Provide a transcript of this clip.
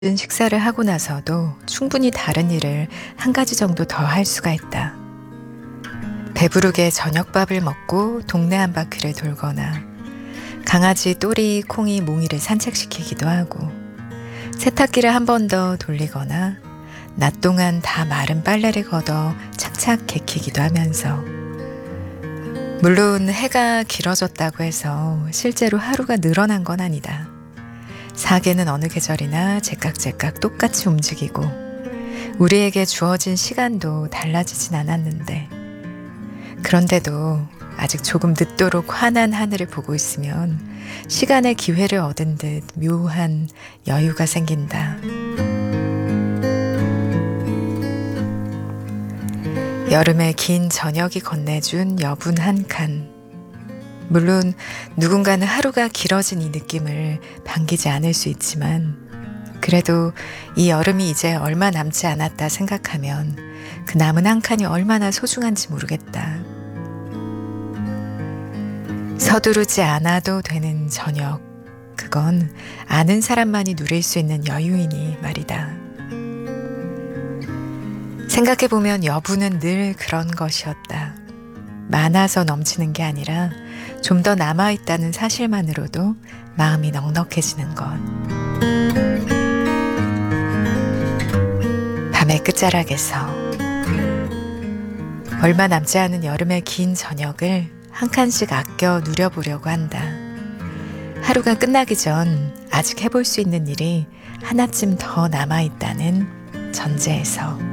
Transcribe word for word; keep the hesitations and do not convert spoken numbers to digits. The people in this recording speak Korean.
모든 식사를 하고 나서도 충분히 다른 일을 한 가지 정도 더 할 수가 있다. 배부르게 저녁밥을 먹고 동네 한 바퀴를 돌거나 강아지 또리, 콩이, 몽이를 산책시키기도 하고 세탁기를 한 번 더 돌리거나 낮 동안 다 마른 빨래를 걷어 착착 개키기도 하면서 물론 해가 길어졌다고 해서 실제로 하루가 늘어난 건 아니다. 사계는 어느 계절이나 제깍제깍 똑같이 움직이고 우리에게 주어진 시간도 달라지진 않았는데 그런데도 아직 조금 늦도록 환한 하늘을 보고 있으면 시간의 기회를 얻은 듯 묘한 여유가 생긴다. 여름의 긴 저녁이 건네준 여분 한 칸. 물론 누군가는 하루가 길어진 이 느낌을 반기지 않을 수 있지만 그래도 이 여름이 이제 얼마 남지 않았다 생각하면 그 남은 한 칸이 얼마나 소중한지 모르겠다. 서두르지 않아도 되는 저녁, 그건 아는 사람만이 누릴 수 있는 여유이니 말이다. 생각해보면 여분은 늘 그런 것이었다. 많아서 넘치는 게 아니라 좀 더 남아있다는 사실만으로도 마음이 넉넉해지는 것. 밤의 끝자락에서 얼마 남지 않은 여름의 긴 저녁을 한 칸씩 아껴 누려보려고 한다. 하루가 끝나기 전 아직 해볼 수 있는 일이 하나쯤 더 남아있다는 전제에서.